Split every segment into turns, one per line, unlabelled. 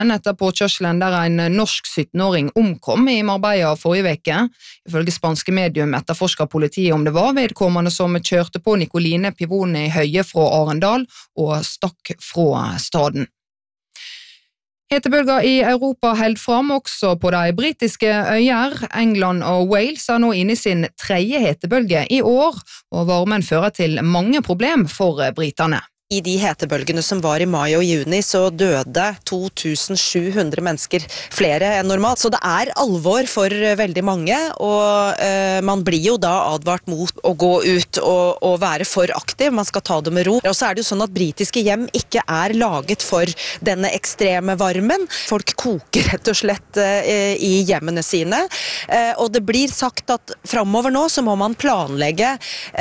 etter påkjørselen der en norsk 17-åring omkom i Marbella forrige veke. Ifølge spanske medium etterforsker politiet om det var vedkommende som kjørte på Nicoline Pivone Høie fra Arendal og stakk fra staden. Hetebølger i Europa held fram også på de britiske øyer. England og Wales er nå inne i sin tredje hetebølge i år, og varmen fører til mange problem for britene.
I de hetebølgene som var i mai og juni så døde 2700 mennesker, flere enn normalt. Så det er alvor for veldig mange, og man blir jo da advart mot å gå ut og være for aktiv. Man skal ta det med ro. Og så er det jo sånn at britiske hjem ikke er laget for denne ekstreme varmen. Folk koker rett og slett i hjemmene sine. Og det blir sagt at fremover nå så må man planlegge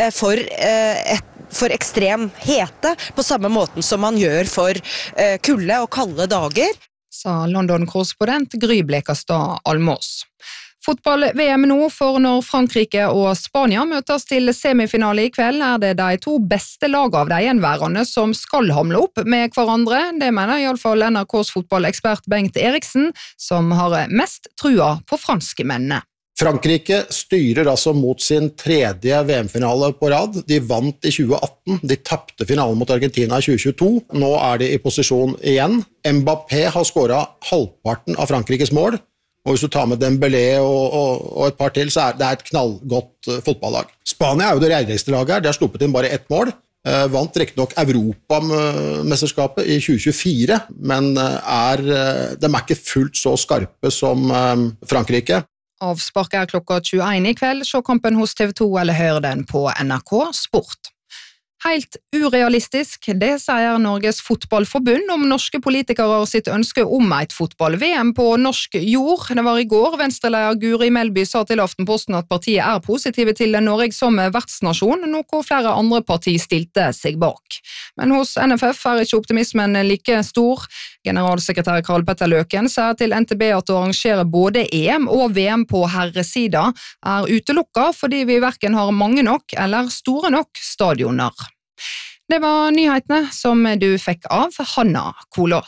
for ekstrem hete, på samme måten som man gjør for kulde og kalde dager.
Sa London-korrespondent Gry Blekastad Almås. Fotball-VM nå, for når Frankrike og Spania møtes til semifinale i kveld, er det de to beste lag av de gjenværende som skal hamle opp med hverandre. Det mener i alle fall NRKs fotballekspert Bengt Eriksen, som har mest trua på franske mennene.
Frankrike styrer altså mot sin tredje VM-finale på rad. De vant i 2018, de tappte finalen mot Argentina i 2022. Nå er de i posisjon igjen. Mbappé har skåret halvparten av Frankrikes mål, og hvis du tar med Dembélé og et par til, så er det et knallgodt fotballag. Spania er jo det reiligste laget her, de har sluppet inn bare ett mål. Vant riktig nok Europamesterskapet i 2024, men de er ikke fullt så skarpe som Frankrike.
Avspark er klokka 21 i kveld, se kampen hos TV 2 eller hør den på NRK Sport. Helt urealistisk, det sier Norges fotballforbund om norske politikere sitt ønske om et fotball-VM på norsk jord. Det var i går Venstre-leder Guri Melby sa til Aftenposten at partiet er positive til Norge som vertsnasjon, noe flere andre partier stilte seg bak. Men hos NFF er ikke optimismen like stor. Generalsekretær Karl Petter Løken sier til NTB at å arrangere både EM og VM på herresida er utelukket fordi vi hverken har mange nok eller store nok stadioner. Det var nyhetene som du fikk av Hanna Kolås.